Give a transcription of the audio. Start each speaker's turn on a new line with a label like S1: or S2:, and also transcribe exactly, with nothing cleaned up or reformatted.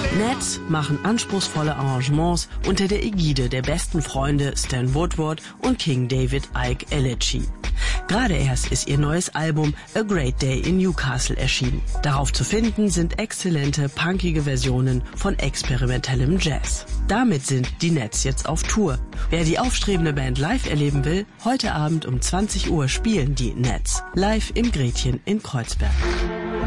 S1: Nets machen anspruchsvolle Arrangements unter der Ägide der besten Freunde Stan Woodward und King David Icke Ellici. Gerade erst ist ihr neues Album A Great Day in Newcastle erschienen. Darauf zu finden sind exzellente, punkige Versionen von experimentellem Jazz. Damit sind die Nets jetzt auf Tour. Wer die aufstrebende Band live erleben will, heute Abend um zwanzig Uhr spielen die Nets live im Gretchen in Kreuzberg.